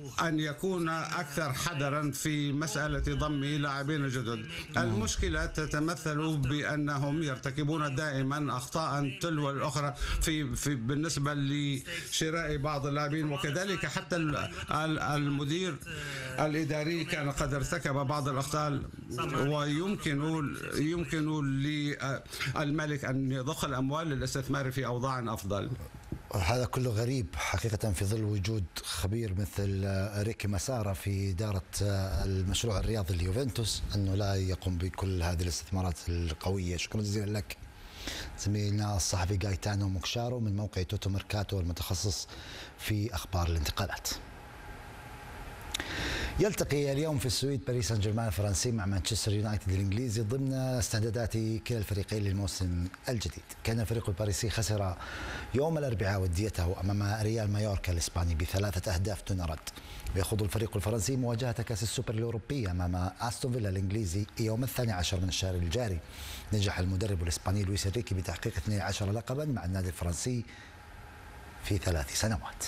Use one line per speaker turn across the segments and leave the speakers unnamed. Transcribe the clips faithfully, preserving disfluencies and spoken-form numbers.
أن يكون أكثر حذرا في مسألة ضم لاعبين جدد. المشكلة تتمثل بأنهم يرتكبون دائما أخطاء تلو الأخرى في, في بالنسبة لشراء بعض اللاعبين، وكذلك حتى المدير الإداري كان قد ارتكب بعض الأخطاء، ويمكن يمكن للملك أن يضخ الأموال للاستثمار في أوضاع أفضل.
هذا كله غريب حقيقة في ظل وجود خبير مثل ريكي مسارا في إدارة المشروع الرياضي اليوفنتوس، أنه لا يقوم بكل هذه الاستثمارات القوية. شكرا جزيلا لك زميلنا الصحفي غايتانو موكشارو من موقع توتو ميركاتو المتخصص في أخبار الانتقالات. يلتقي اليوم في السويد باريس سان جيرمان الفرنسي مع مانشستر يونايتد الانجليزي ضمن استعدادات كلا الفريقين للموسم الجديد. كان الفريق الباريسي خسر يوم الاربعاء وديته امام ريال مايوركا الاسباني بثلاثه اهداف دون رد. ويخوض الفريق الفرنسي مواجهه كاس السوبر الاوروبيه امام استون فيلا الانجليزي يوم الثاني عشر من الشهر الجاري. نجح المدرب الاسباني لويس انريكي بتحقيق اثني عشر لقبا مع النادي الفرنسي في ثلاث سنوات.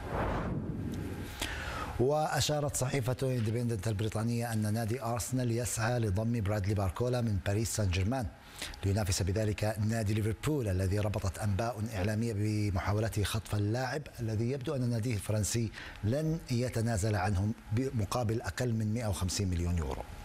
وأشارت صحيفة اندبندنت البريطانية أن نادي أرسنال يسعى لضم برادلي باركولا من باريس سان جيرمان لينافس بذلك نادي ليفربول الذي ربطت أنباء إعلامية بمحاولته خطف اللاعب الذي يبدو أن ناديه الفرنسي لن يتنازل عنه بمقابل أقل من مئة وخمسين مليون يورو.